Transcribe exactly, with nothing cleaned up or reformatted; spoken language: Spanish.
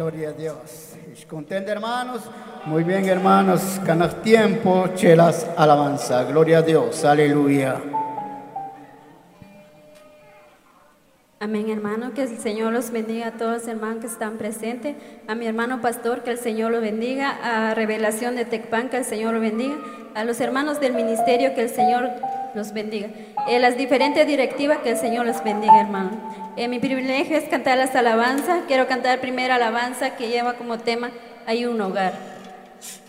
Gloria a Dios. Contenta, hermanos. Muy bien, hermanos. Canas tiempo, chelas alabanza. Gloria a Dios. Aleluya. Amén, hermano, que el Señor los bendiga a todos los hermanos que están presentes. A mi hermano pastor, que el Señor lo bendiga. A Revelación de Tecpan, que el Señor lo bendiga. A los hermanos del ministerio, que el Señor los bendiga. Eh, las diferentes directivas, que el Señor los bendiga, hermano. Eh, mi privilegio es cantar las alabanzas. Quiero cantar primera alabanza que lleva como tema Hay un hogar.